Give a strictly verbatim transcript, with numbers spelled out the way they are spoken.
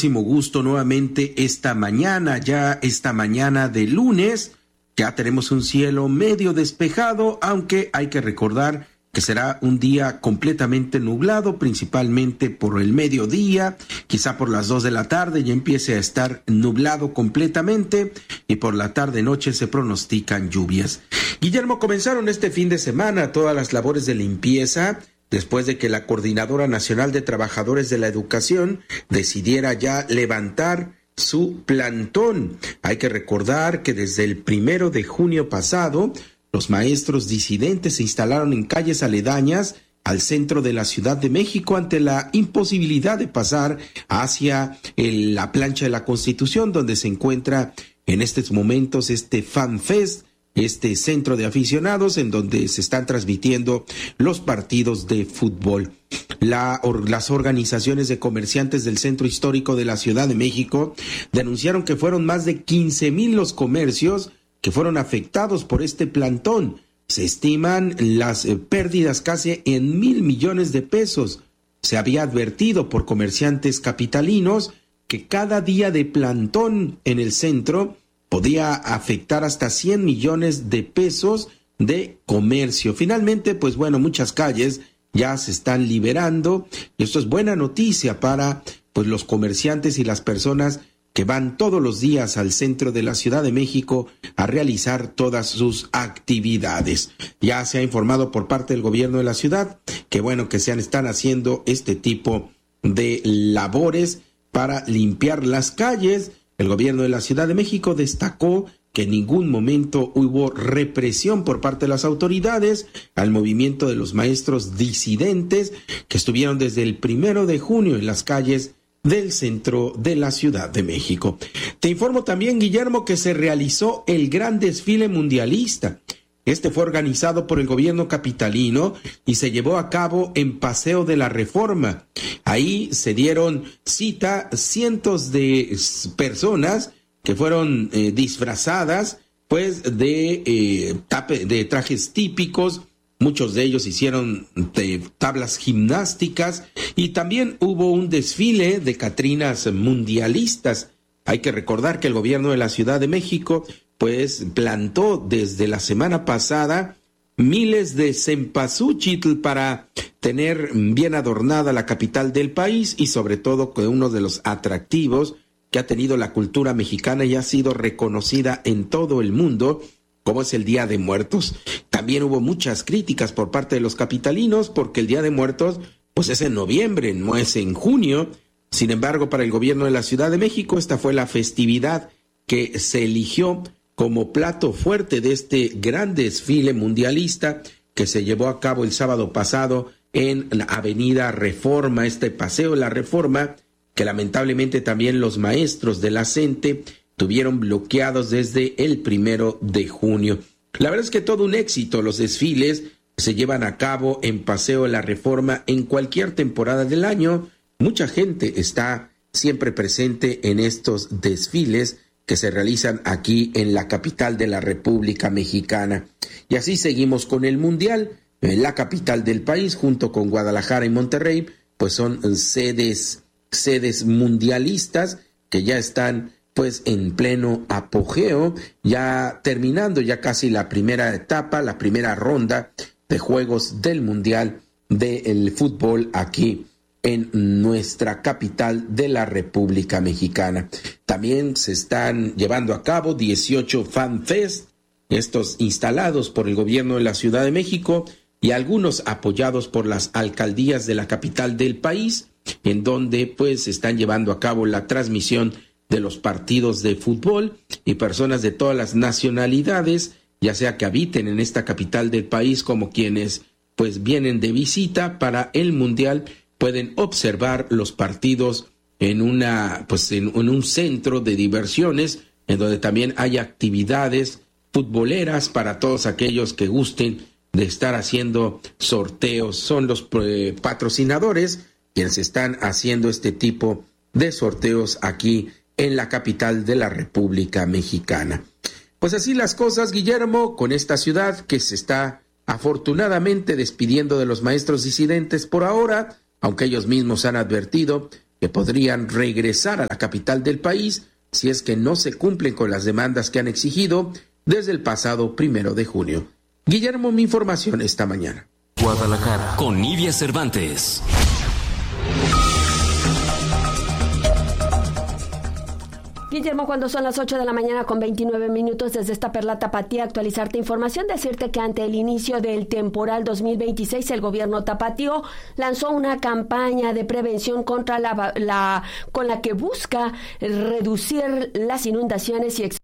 muchísimo gusto nuevamente esta mañana, ya esta mañana de lunes. Ya tenemos un cielo medio despejado, aunque hay que recordar que será un día completamente nublado, principalmente por el mediodía, quizá por las dos de la tarde ya empiece a estar nublado completamente y por la tarde-noche se pronostican lluvias. Guillermo, comenzaron este fin de semana todas las labores de limpieza después de que la Coordinadora Nacional de Trabajadores de la Educación decidiera ya levantar su plantón. Hay que recordar que desde el primero de junio pasado, los maestros disidentes se instalaron en calles aledañas al centro de la Ciudad de México ante la imposibilidad de pasar hacia el, la plancha de la Constitución, donde se encuentra en estos momentos este FanFest, este centro de aficionados en donde se están transmitiendo los partidos de fútbol. La, or, las organizaciones de comerciantes del centro histórico de la Ciudad de México denunciaron que fueron más de quince mil los comercios que fueron afectados por este plantón. Se estiman las eh, pérdidas casi en mil millones de pesos. Se había advertido por comerciantes capitalinos que cada día de plantón en el centro podía afectar hasta cien millones de pesos de comercio. Finalmente, pues bueno, muchas calles ya se están liberando y esto es buena noticia para pues los comerciantes y las personas que van todos los días al centro de la Ciudad de México a realizar todas sus actividades. Ya se ha informado por parte del gobierno de la ciudad que bueno, que se están haciendo este tipo de labores para limpiar las calles. El gobierno de la Ciudad de México destacó que en ningún momento hubo represión por parte de las autoridades al movimiento de los maestros disidentes que estuvieron desde el primero de junio en las calles del centro de la Ciudad de México. Te informo también, Guillermo, que se realizó el gran desfile mundialista. Este fue organizado por el gobierno capitalino y se llevó a cabo en Paseo de la Reforma. Ahí se dieron cita cientos de personas que fueron eh, disfrazadas pues de, eh, tape, de trajes típicos. Muchos de ellos hicieron de tablas gimnásticas y también hubo un desfile de catrinas mundialistas. Hay que recordar que el gobierno de la Ciudad de México pues plantó desde la semana pasada miles de cempasúchil para tener bien adornada la capital del país y sobre todo que uno de los atractivos que ha tenido la cultura mexicana y ha sido reconocida en todo el mundo, como es el Día de Muertos. También hubo muchas críticas por parte de los capitalinos porque el Día de Muertos pues es en noviembre, no es en junio. Sin embargo, para el gobierno de la Ciudad de México, esta fue la festividad que se eligió como plato fuerte de este gran desfile mundialista que se llevó a cabo el sábado pasado en la Avenida Reforma, este Paseo de la Reforma, que lamentablemente también los maestros de la CENTE tuvieron bloqueados desde el primero de junio. La verdad es que todo un éxito. Los desfiles se llevan a cabo en Paseo de la Reforma en cualquier temporada del año. Mucha gente está siempre presente en estos desfiles que se realizan aquí en la capital de la República Mexicana. Y así seguimos con el Mundial. En la capital del país, junto con Guadalajara y Monterrey, pues son sedes, sedes mundialistas que ya están pues en pleno apogeo, ya terminando ya casi la primera etapa, la primera ronda de juegos del Mundial del fútbol aquí en nuestra capital de la República Mexicana. También se están llevando a cabo dieciocho FanFest, estos instalados por el gobierno de la Ciudad de México y algunos apoyados por las alcaldías de la capital del país, en donde pues se están llevando a cabo la transmisión de los partidos de fútbol y personas de todas las nacionalidades, ya sea que habiten en esta capital del país como quienes pues vienen de visita para el Mundial, pueden observar los partidos en una pues en, en un centro de diversiones en donde también hay actividades futboleras para todos aquellos que gusten de estar haciendo sorteos. Son los eh, patrocinadores quienes están haciendo este tipo de sorteos aquí en la capital de la República Mexicana. Pues así las cosas, Guillermo, con esta ciudad que se está afortunadamente despidiendo de los maestros disidentes por ahora, aunque ellos mismos han advertido que podrían regresar a la capital del país si es que no se cumplen con las demandas que han exigido desde el pasado primero de junio. Guillermo, mi información esta mañana. Guadalajara, con Nidia Cervantes. Guillermo, cuando son las ocho de la mañana con veintinueve minutos desde esta Perla Tapatía, actualizarte información, decirte que ante el inicio del temporal dos mil veintiséis, el gobierno tapatío lanzó una campaña de prevención contra la, la con la que busca reducir las inundaciones y